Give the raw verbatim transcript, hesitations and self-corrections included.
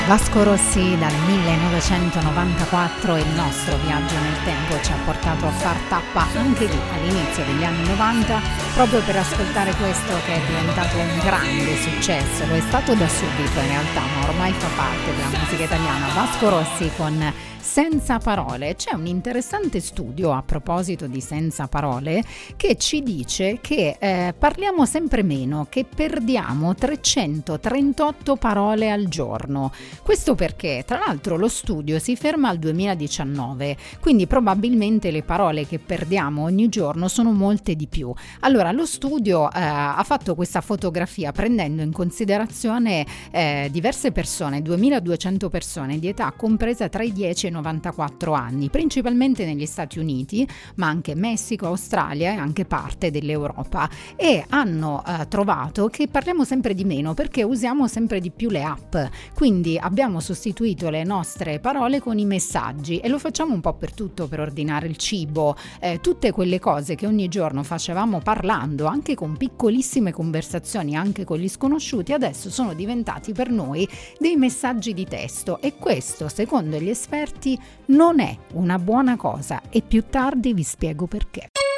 Vasco Rossi dal millenovecentonovantaquattro, il nostro viaggio nel tempo ci ha portato a far tappa anche lì all'inizio degli anni novanta, proprio per ascoltare questo che è diventato un grande successo. Lo è stato da subito in realtà, ma ormai fa parte della musica italiana. Vasco Rossi con Senza Parole. C'è un interessante studio a proposito di Senza Parole che ci dice che eh, parliamo sempre meno, che perdiamo trecentotrentotto parole al giorno. Questo perché, tra l'altro, lo studio si ferma al duemiladiciannove, quindi probabilmente le parole che perdiamo ogni giorno sono molte di più. Allora, lo studio eh, ha fatto questa fotografia prendendo in considerazione eh, diverse persone, duemiladuecento persone di età compresa tra i dieci e i novantaquattro anni, principalmente negli Stati Uniti, ma anche Messico, Australia e anche parte dell'Europa, e hanno eh, trovato che parliamo sempre di meno perché usiamo sempre di più le app. Quindi abbiamo sostituito le nostre parole con i messaggi e lo facciamo un po' per tutto, per ordinare il cibo, eh, tutte quelle cose che ogni giorno facevamo parlando, anche con piccolissime conversazioni, anche con gli sconosciuti, adesso sono diventati per noi dei messaggi di testo, e questo, secondo gli esperti, non è una buona cosa, e più tardi vi spiego perché.